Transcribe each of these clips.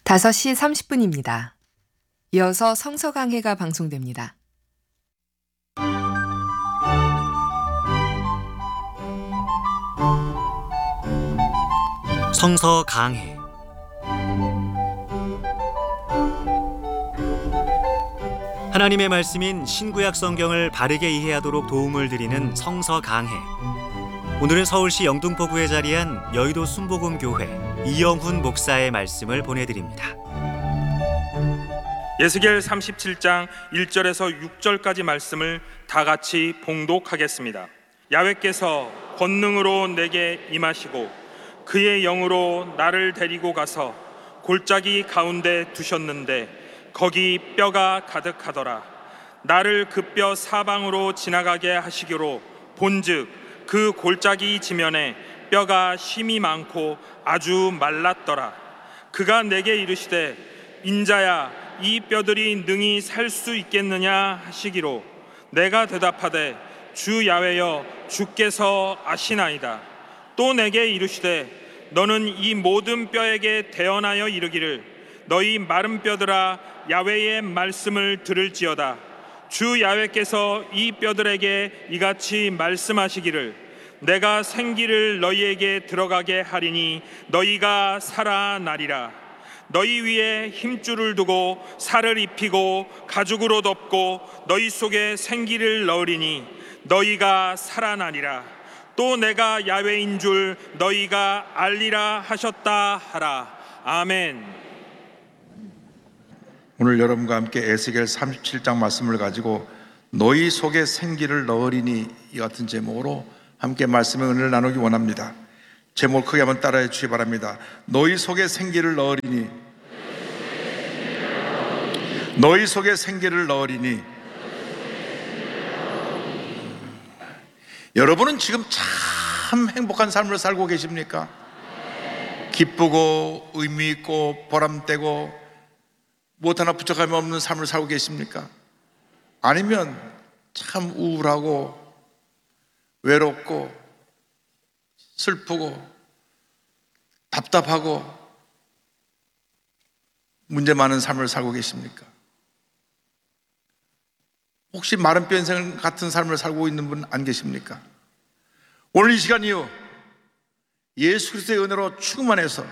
5시 30분입니다. 이어서 성서 강해가 방송됩니다. 성서 강해. 하나님의 말씀인 신구약 성경을 바르게 이해하도록 도움을 드리는 성서 강해. 오늘은 서울시 영등포구에 자리한 여의도 순복음교회 이영훈 목사의 말씀을 보내드립니다. 에스겔 37장 1절에서 6절까지 말씀을 다 같이 봉독하겠습니다. 야훼께서 권능으로 내게 임하시고 그의 영으로 나를 데리고 가서 골짜기 가운데 두셨는데 거기 뼈가 가득하더라. 나를 그 뼈 사방으로 지나가게 하시기로 본즉 그 골짜기 지면에 뼈가 심이 많고 아주 말랐더라. 그가 내게 이르시되 인자야 이 뼈들이 능히 살 수 있겠느냐 하시기로 내가 대답하되 주 야훼여 주께서 아시나이다. 또 내게 이르시되 너는 이 모든 뼈에게 대언하여 이르기를 너희 마른 뼈들아 야훼의 말씀을 들을지어다. 주 야훼께서 이 뼈들에게 이같이 말씀하시기를 내가 생기를 너희에게 들어가게 하리니 너희가 살아나리라. 너희 위에 힘줄을 두고 살을 입히고 가죽으로 덮고 너희 속에 생기를 넣으리니 너희가 살아나리라. 또 내가 야훼인 줄 너희가 알리라 하셨다 하라. 아멘. 오늘 여러분과 함께 에스겔 37장 말씀을 가지고 너희 속에 생기를 넣으리니 이 같은 제목으로 함께 말씀의 은혜를 나누기 원합니다. 제목 크게 한번 따라해 주시기 바랍니다. 너희 속에 생기를 넣으리니, 너희 속에 생기를 넣으리니. 여러분은 지금 참 행복한 삶을 살고 계십니까? 기쁘고 의미 있고 보람되고 무엇 하나 부족함이 없는 삶을 살고 계십니까? 아니면 참 우울하고 외롭고 슬프고 답답하고 문제 많은 삶을 살고 계십니까? 혹시 마른 뼈 인생 같은 삶을 살고 있는 분 안 계십니까? 오늘 이 시간이요, 예수 그리스도의 은혜로 충만 해서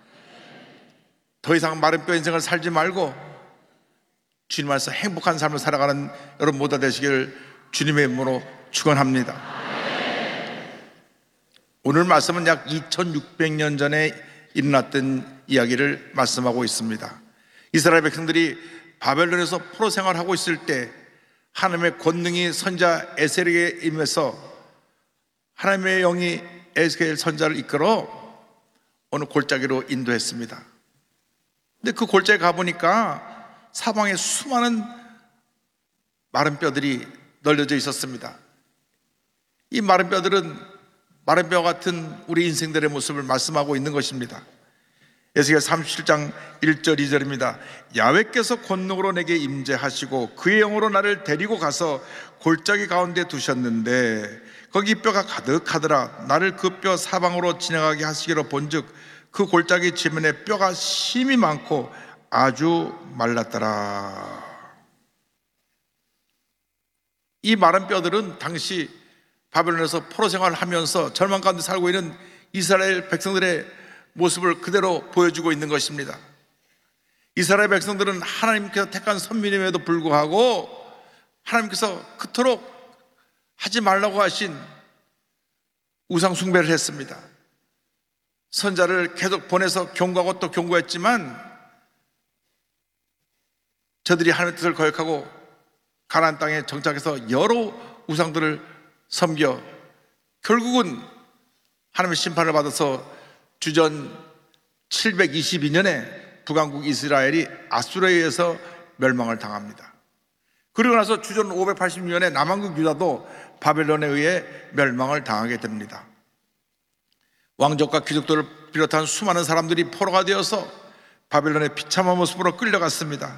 더 이상 마른 뼈 인생을 살지 말고 주님 안에서 행복한 삶을 살아가는 여러분 모두 되시길 주님의 이름으로 축원합니다. 오늘 말씀은 약 2600년 전에 일어났던 이야기를 말씀하고 있습니다. 이스라엘 백성들이 바벨론에서 포로 생활하고 있을 때 하나님의 권능이 선자 에스겔에게 임해서 하나님의 영이 에스겔 선자를 이끌어 어느 골짜기로 인도했습니다. 근데 그 골짜기에 가보니까 사방에 수많은 마른 뼈들이 널려져 있었습니다. 이 마른 뼈들은 마른 뼈 같은 우리 인생들의 모습을 말씀하고 있는 것입니다. 에스겔 37장 1절 2절입니다. 야훼께서 권능으로 내게 임재하시고 그의 영으로 나를 데리고 가서 골짜기 가운데 두셨는데 거기 뼈가 가득하더라. 나를 그 뼈 사방으로 지나가게 하시기로 본즉 그 골짜기 지면에 뼈가 심이 많고 아주 말랐더라. 이 마른 뼈들은 당시 바벨론에서 포로 생활을 하면서 절망 가운데 살고 있는 이스라엘 백성들의 모습을 그대로 보여주고 있는 것입니다. 이스라엘 백성들은 하나님께서 택한 선민임에도 불구하고 하나님께서 그토록 하지 말라고 하신 우상 숭배를 했습니다. 선자를 계속 보내서 경고하고 또 경고했지만 저들이 하나님의 뜻을 거역하고 가나안 땅에 정착해서 여러 우상들을 섬겨 결국은 하나님의 심판을 받아서 주전 722년에 북왕국 이스라엘이 아수르에 의해서 멸망을 당합니다. 그리고 나서 주전 586년에 남왕국 유다도 바벨론에 의해 멸망을 당하게 됩니다. 왕족과 귀족들을 비롯한 수많은 사람들이 포로가 되어서 바벨론의 비참한 모습으로 끌려갔습니다.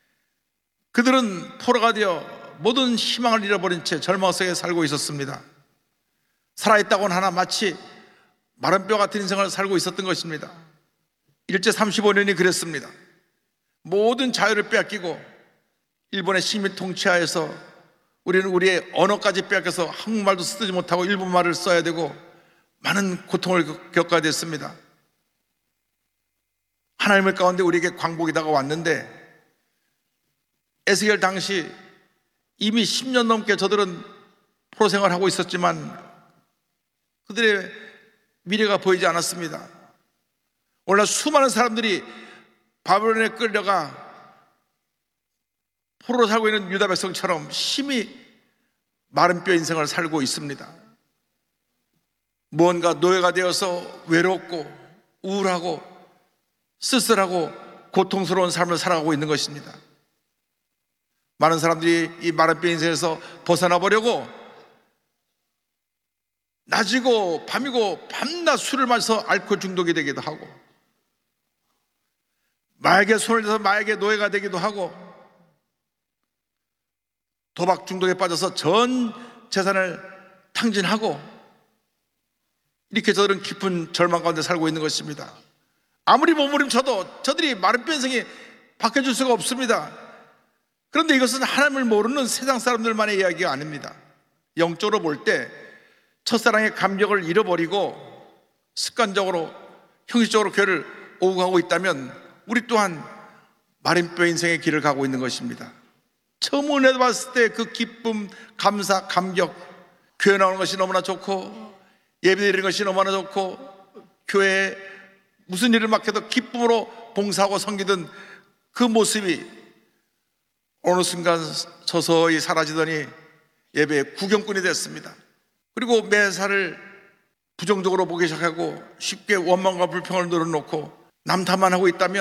그들은 포로가 되어 모든 희망을 잃어버린 채 절망 속에 살고 있었습니다. 살아있다고는 하나 마치 마른 뼈 같은 인생을 살고 있었던 것입니다. 일제 35년이 그랬습니다. 모든 자유를 빼앗기고 일본의 식민 통치하에서 우리는 우리의 언어까지 빼앗겨서 한국말도 쓰지 못하고 일본말을 써야 되고 많은 고통을 겪어야 됐습니다. 하나님의 가운데 우리에게 광복이 다가왔는데 에스겔 당시 이미 10년 넘게 저들은 포로 생활하고 있었지만 그들의 미래가 보이지 않았습니다. 오늘날 수많은 사람들이 바벨론에 끌려가 포로로 살고 있는 유다 백성처럼 심히 마른 뼈 인생을 살고 있습니다. 무언가 노예가 되어서 외롭고 우울하고 쓸쓸하고 고통스러운 삶을 살아가고 있는 것입니다. 많은 사람들이 이 마른 뼈 인생에서 벗어나 보려고 낮이고 밤이고 밤낮 술을 마셔서 알코올 중독이 되기도 하고 마약에 손을 대서 마약의 노예가 되기도 하고 도박 중독에 빠져서 전 재산을 탕진하고 이렇게 저들은 깊은 절망 가운데 살고 있는 것입니다. 아무리 몸부림쳐도 저들이 마른 뼈 인생이 바뀌어줄 수가 없습니다. 그런데 이것은 하나님을 모르는 세상 사람들만의 이야기가 아닙니다. 영적으로 볼 때 첫사랑의 감격을 잃어버리고 습관적으로 형식적으로 교회를 오고 가고 있다면 우리 또한 마른 뼈 인생의 길을 가고 있는 것입니다. 처음 은혜 받았을 때 그 기쁨, 감사, 감격, 교회 나오는 것이 너무나 좋고 예배 드리는 것이 너무나 좋고 교회에 무슨 일을 맡겨도 기쁨으로 봉사하고 섬기던 그 모습이 어느 순간 서서히 사라지더니 예배의 구경꾼이 됐습니다. 그리고 매사를 부정적으로 보기 시작하고 쉽게 원망과 불평을 늘어놓고 남 탓만 하고 있다면